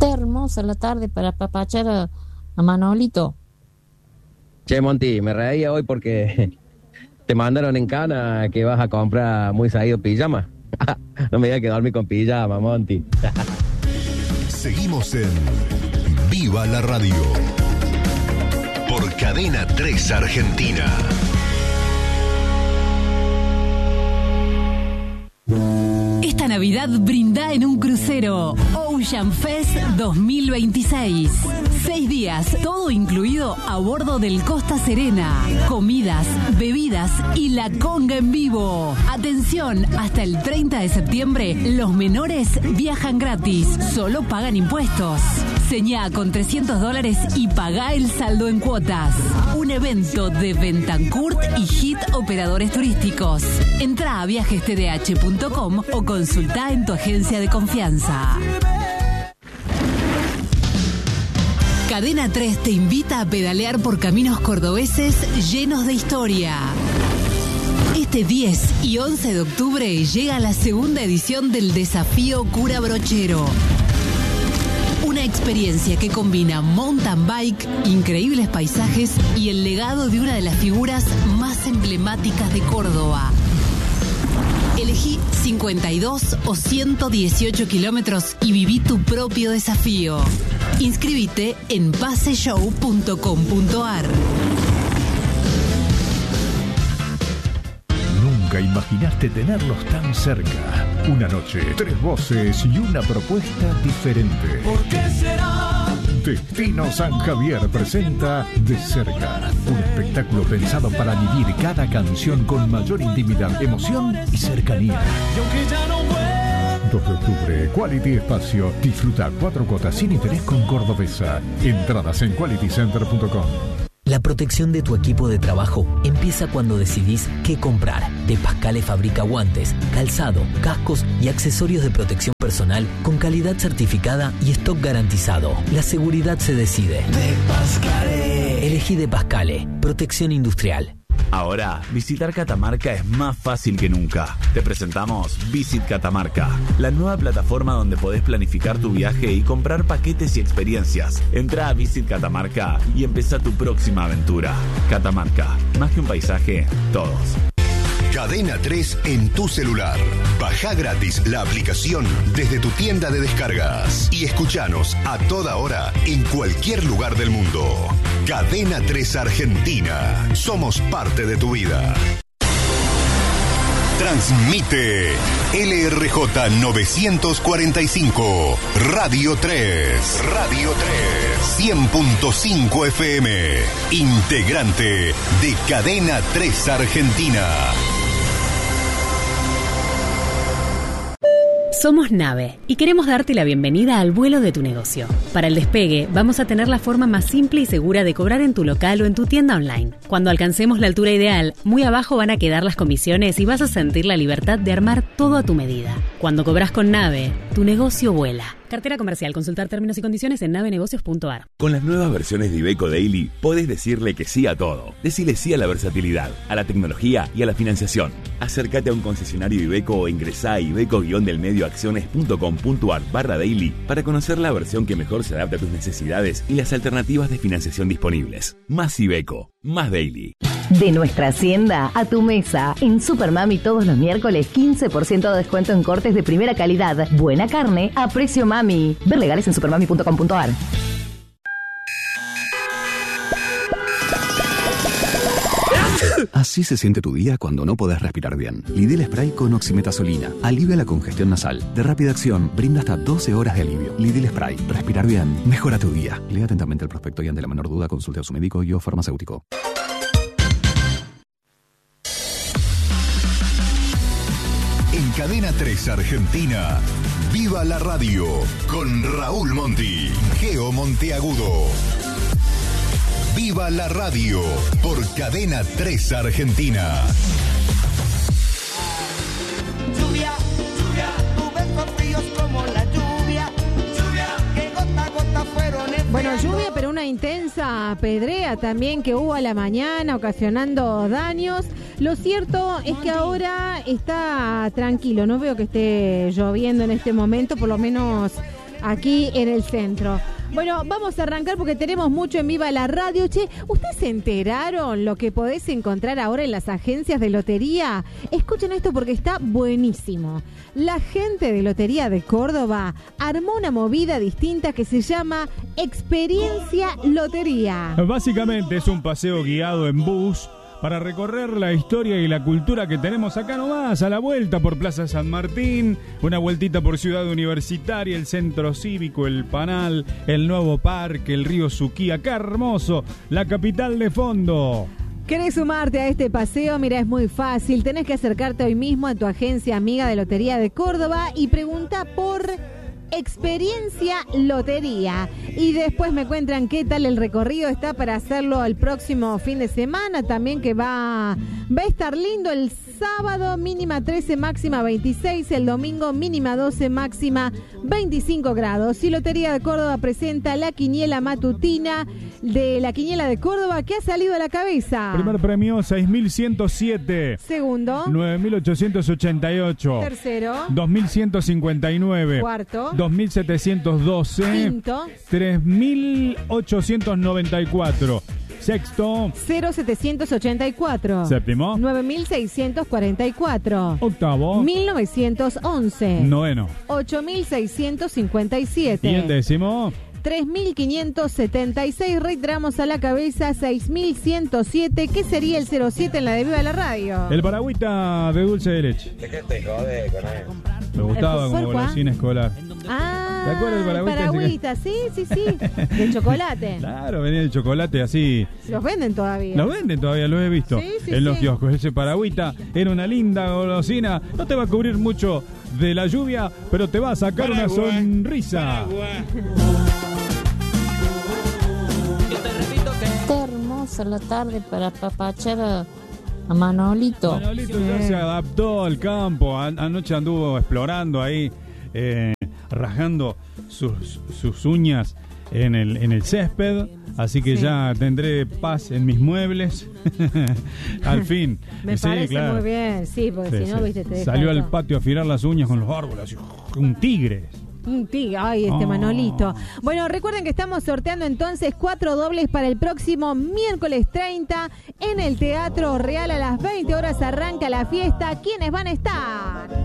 Está hermosa la tarde para apapachar a Manolito. Che, Monty, me reía hoy porque te mandaron en cana que vas a comprar muy seguido pijama. No me digas que dormí con pijama, Monty. Seguimos en Viva la Radio por Cadena 3 Argentina. Esta Navidad brinda en un crucero Ocean Fest 2026. 6 días, todo incluido a bordo del Costa Serena. Comidas, bebidas y la conga en vivo. Atención, hasta el 30 de septiembre los menores viajan gratis, solo pagan impuestos. Señá con $300 y pagá el saldo en cuotas. Un evento de Bentancourt y Hit Operadores Turísticos. Entrá a viajestdh.com o consultá en tu agencia de confianza. Cadena 3 te invita a pedalear por caminos cordobeses llenos de historia. Este 10 y 11 de octubre llega la segunda edición del Desafío Cura Brochero. Una experiencia que combina mountain bike, increíbles paisajes y el legado de una de las figuras más emblemáticas de Córdoba. Elegí 52 o 118 kilómetros y viví tu propio desafío. Inscríbete en paseshow.com.ar. Nunca imaginaste tenerlos tan cerca. Una noche, 3 voces y una propuesta diferente. ¿Por qué será? Destino San Javier presenta De Cerca, un espectáculo pensado para vivir cada canción con mayor intimidad, emoción y cercanía. 2 de octubre, Quality Espacio. Disfruta 4 cuotas sin interés con Cordobesa. Entradas en qualitycenter.com. La protección de tu equipo de trabajo empieza cuando decidís qué comprar. De Pascale fabrica guantes, calzado, cascos y accesorios de protección personal con calidad certificada y stock garantizado. La seguridad se decide. De Pascale. Elegí De Pascale, protección industrial. Ahora, visitar Catamarca es más fácil que nunca. Te presentamos Visit Catamarca, la nueva plataforma donde podés planificar tu viaje y comprar paquetes y experiencias. Entrá a Visit Catamarca y empezá tu próxima aventura. Catamarca, más que un paisaje, todos. Cadena 3 en tu celular. Bajá gratis la aplicación desde tu tienda de descargas y escuchanos a toda hora en cualquier lugar del mundo. Cadena 3 Argentina. Somos parte de tu vida. Transmite LRJ 945 Radio 3. Radio 3. 100.5 FM. Integrante de Cadena 3 Argentina. Somos Nave y queremos darte la bienvenida al vuelo de tu negocio. Para el despegue, vamos a tener la forma más simple y segura de cobrar en tu local o en tu tienda online. Cuando alcancemos la altura ideal, muy abajo van a quedar las comisiones y vas a sentir la libertad de armar todo a tu medida. Cuando cobras con Nave, tu negocio vuela. Cartera comercial. Consultar términos y condiciones en navenegocios.ar. Con las nuevas versiones de Iveco Daily, podés decirle que sí a todo. Decile sí a la versatilidad, a la tecnología y a la financiación. Acércate a un concesionario Iveco o ingresá a iveco-delmedioacciones.com.ar/daily para conocer la versión que mejor se adapta a tus necesidades y las alternativas de financiación disponibles. Más Iveco, más Daily. De nuestra hacienda a tu mesa. En Supermami todos los miércoles 15% de descuento en cortes de primera calidad. Buena carne a precio mami. Ver legales en supermami.com.ar. Así se siente tu día cuando no podés respirar bien. Lidl Spray con oximetazolina. Alivia la congestión nasal. De rápida acción, brinda hasta 12 horas de alivio. Lidl Spray. Respirar bien. Mejora tu día. Lea atentamente el prospecto y ante la menor duda consulte a su médico y o farmacéutico. En Cadena 3 Argentina, Viva la Radio, con Raúl Monti, Geo Monteagudo. Viva la Radio, por Cadena 3 Argentina. Lluvia, lluvia, tus besos fríos como la lluvia. Lluvia, que gota a gota fueron enfriando. Bueno, lluvia, pero una intensa pedrea también que hubo a la mañana, ocasionando daños. Lo cierto es que ahora está tranquilo, no veo que esté lloviendo en este momento, por lo menos aquí en el centro. Bueno, vamos a arrancar porque tenemos mucho en Viva la Radio. Che, ¿ustedes se enteraron lo que podés encontrar ahora en las agencias de lotería? Escuchen esto porque está buenísimo. La gente de Lotería de Córdoba armó una movida distinta que se llama Experiencia Lotería. Básicamente es un paseo guiado en bus para recorrer la historia y la cultura que tenemos acá nomás, a la vuelta por Plaza San Martín, una vueltita por Ciudad Universitaria, el Centro Cívico, el Panal, el nuevo parque, el río Suquía, ¡qué hermoso! La capital de fondo. ¿Querés sumarte a este paseo? Mira, es muy fácil. Tenés que acercarte hoy mismo a tu agencia amiga de Lotería de Córdoba y pregunta por Experiencia Lotería. Y después me cuentan qué tal el recorrido está para hacerlo el próximo fin de semana. También que va a estar lindo el sábado, mínima 13, máxima 26. El domingo, mínima 12, máxima 25 grados. Y Lotería de Córdoba presenta la quiniela matutina de la quiniela de Córdoba que ha salido a la cabeza. Primer premio, 6.107. Segundo, 9.888. tercero, 2.159. cuarto, 2.712. quinto, 3.894. Sexto, 0.784. Séptimo, 9.644. octavo, 1.911. noveno, 8.657. y el décimo, 3.576. Reiteramos a la cabeza 6.107. ¿Qué sería el 07 en la de Viva la Radio? el paragüita de dulce de leche. ¿De qué te jode con él? Me gustaba ¿El como fosforco, golosina escolar. Ah, ¿Te acuerdas del paragüita? paragüita, sí. De chocolate. Claro, venía el chocolate así. Los venden todavía. Lo venden todavía, lo he visto en los kioscos. Ese paragüita era una linda golosina. No te va a cubrir mucho de la lluvia, pero te va a sacar una sonrisa. Qué hermosa la tarde para papachar a Manolito. Manolito ya se adaptó al campo. Anoche anduvo explorando ahí, rajando sus uñas en el césped. Así que ya tendré paz en mis muebles. Al fin. Me parece muy bien, sí, porque si no, viste, te deja salió al todo. patio a afilar las uñas con los árboles, así, un tigre. Un tigre, ay, Manolito. Bueno, recuerden que estamos sorteando entonces 4 dobles para el próximo miércoles 30 en el Teatro Real a las 20 horas arranca la fiesta. ¿Quiénes van a estar?